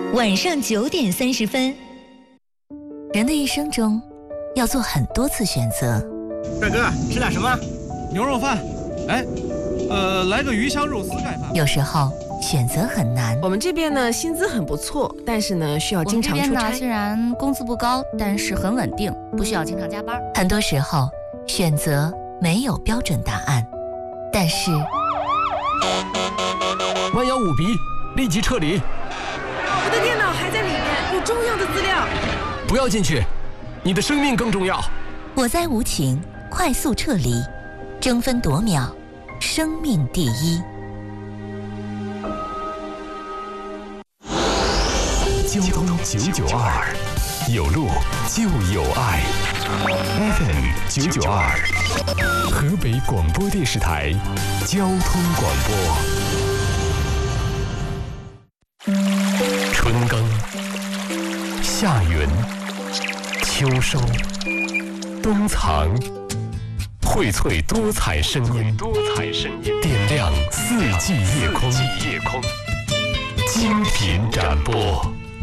晚上9点30分。人的一生中，要做很多次选择。 帅哥，吃点什么？ 牛肉饭。哎，来个鱼香肉丝盖饭。 有时候选择很难。 我们这边呢，薪资很不错，但是呢，需要经常出差。 我们这边呢，虽然工资不高，但是很稳定，不需要经常加班。 很多时候，选择没有标准答案，但是弯腰舞鼻，立即撤离。 我的电脑还在里面，有重要的资料。 不要进去，你的生命更重要。 我在无情，快速撤离，争分夺秒，生命第一。 交通992，有路就有爱。FM 992，河北广播电视台交通广播。春耕，夏耘，秋收，冬藏，荟萃多彩声音，点亮4季夜空，精品展播。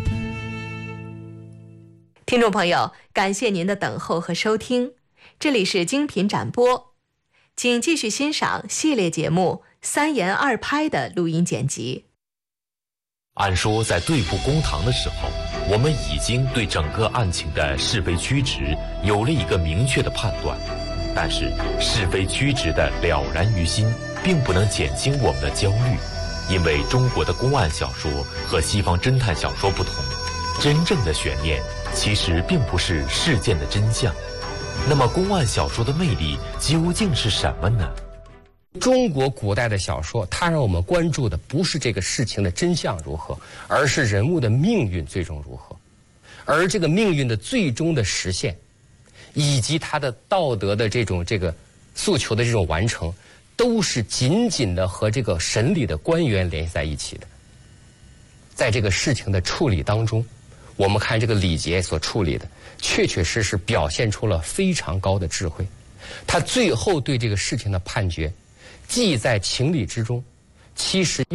听众朋友，感谢您的等候和收听，这里是精品展播，请继续欣赏系列节目3言2拍的录音剪辑。 按说在对簿公堂的时候，我们已经对整个案情的是非曲直有了一个明确的判断，但是是非曲直的了然于心并不能减轻我们的焦虑，因为中国的公案小说和西方侦探小说不同，真正的悬念其实并不是事件的真相。那么公案小说的魅力究竟是什么呢？ 中国古代的小说，它让我们关注的不是这个事情的真相如何，而是人物的命运最终如何。而这个命运的最终的实现，以及他的道德的这个诉求的这种完成，都是紧紧的和这个审理的官员联系在一起的。在这个事情的处理当中，我们看这个李杰所处理的，确确实实表现出了非常高的智慧。他最后对这个事情的判决，既在情理之中，其实